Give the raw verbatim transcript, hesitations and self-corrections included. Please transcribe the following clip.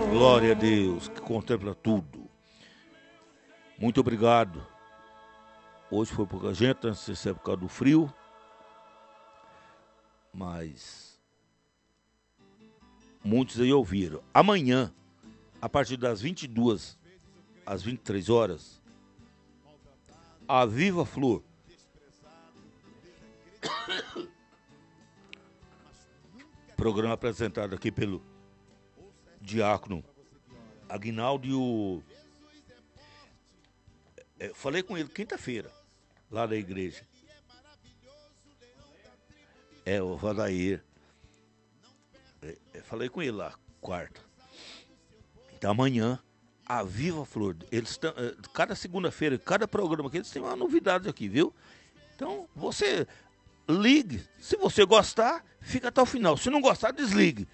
Glória a Deus, que contempla tudo. Muito obrigado. Hoje foi pouca gente, não sei se é por causa do frio, mas muitos aí ouviram. Amanhã, a partir das vinte e duas às vinte e três horas, a Viva Flor programa apresentado aqui pelo Diácono Aguinaldo e o... É, falei com ele quinta-feira, lá da igreja. É, o Vadair. É, é, falei com ele lá, quarta. Então amanhã, a Viva Flor, eles tão, é, cada segunda-feira, cada programa que eles têm uma novidade aqui, viu? Então, você ligue, se você gostar, fica até o final. Se não gostar, desligue.